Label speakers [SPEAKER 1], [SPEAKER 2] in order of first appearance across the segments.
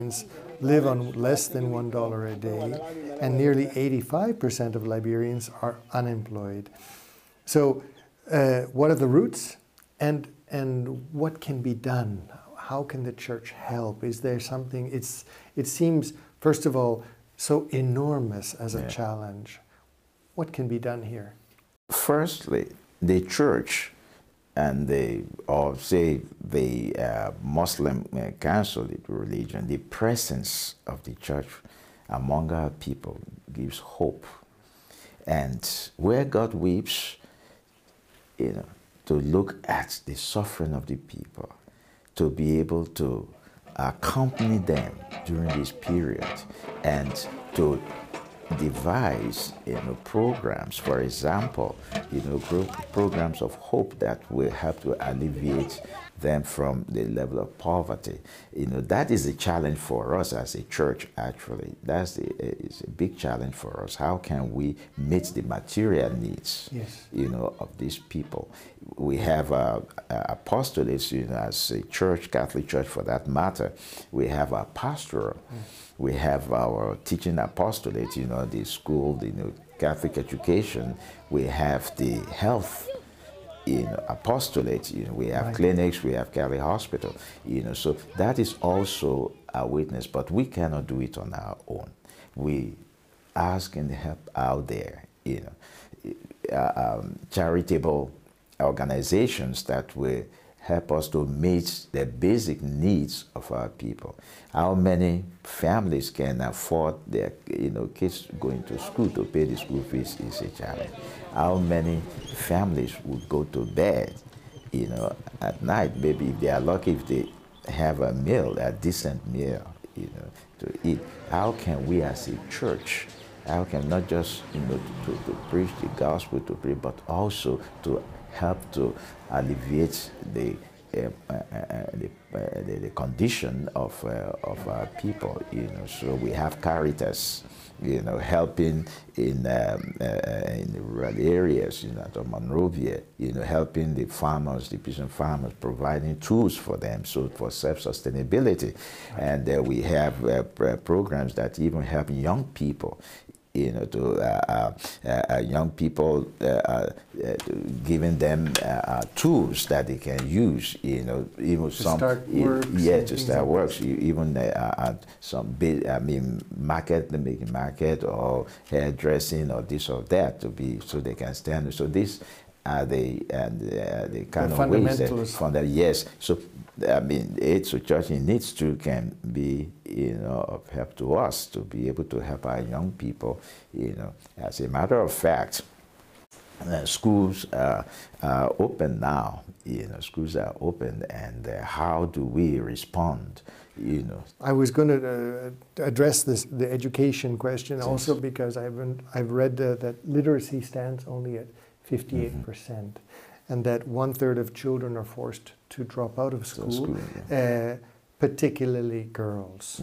[SPEAKER 1] live on less than $1 a day, and nearly 85% of Liberians are unemployed. So, what are the roots, and what can be done? How can the church help? Is there something? It seems, first of all, so enormous as a challenge. What can be done here?
[SPEAKER 2] Firstly, the church and the Muslim Catholic religion, the presence of the church among our people gives hope. And where God weeps, to look at the suffering of the people, to be able to accompany them during this period, and to devise programs, for example, programs of hope that will help to alleviate them from the level of poverty. That is a challenge for us as a church, actually. It's a big challenge for us. How can we meet the material needs, of these people? We have apostolates, as a church, Catholic Church for that matter. We have a pastoral. We have our teaching apostolate, the school, Catholic education. We have the health apostolate, we have clinics, we have Catholic hospital, so that is also a witness, but we cannot do it on our own. We ask and help out there, charitable organizations that will help us to meet the basic needs of our people. How many families can afford their kids going to school to pay the school fees is a challenge. How many families would go to bed at night, maybe if they are lucky, if they have a meal, a decent meal to eat. How can we as a church, how can not just to preach the gospel, to preach, but also to help to alleviate the condition of our people, So we have Caritas, helping in the rural areas, at Monrovia, helping the farmers, the peasant farmers, providing tools for them, so for self-sustainability. And we have programs that even help young people, young people, giving them tools that they can use, even
[SPEAKER 1] to
[SPEAKER 2] some,
[SPEAKER 1] start works.
[SPEAKER 2] to start works, even some big, making market or hairdressing or this or that so they can stand. So this are the kind of ways that yes. So it's a church in its too can be of help to us to be able to help our young people. As a matter of fact, schools are open now. Schools are open, and how do we respond?
[SPEAKER 1] I was going to address the education question also, because I've read that literacy stands only at 58%, and that 1/3 of children are forced to drop out of school, particularly girls.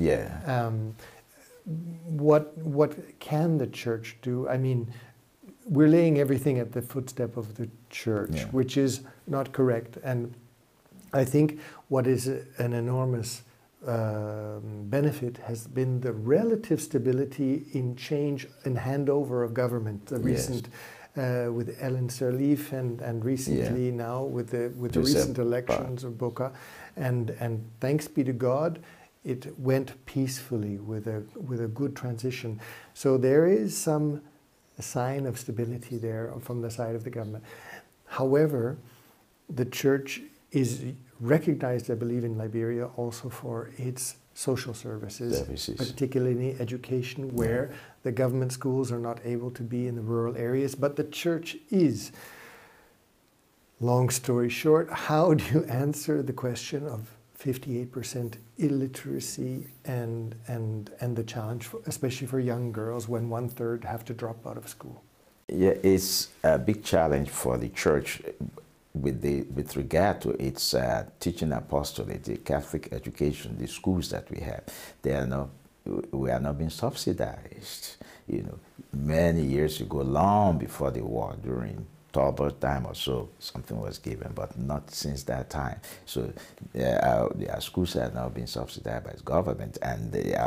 [SPEAKER 1] What can the church do? I mean, we're laying everything at the footstep of the church, which is not correct. And I think what is an enormous benefit has been the relative stability in change and handover of government. The recent with Ellen Sirleaf and recently now with the recent elections of Boca, and thanks be to God, it went peacefully with a good transition. So there is some sign of stability there from the side of the government. However, the church is recognized, I believe, in Liberia also for its social services, particularly education, where the government schools are not able to be in the rural areas, but the church is. Long story short, how do you answer the question of 58% illiteracy and the challenge, especially for young girls, when 1/3 have to drop out of school?
[SPEAKER 2] Yeah, it's a big challenge for the church with regard to its teaching apostolate, the Catholic education, the schools that we have. We are not being subsidized. Many years ago, long before the war, during Talbot time or so, something was given, but not since that time. So their schools are now being subsidized by the government, and they are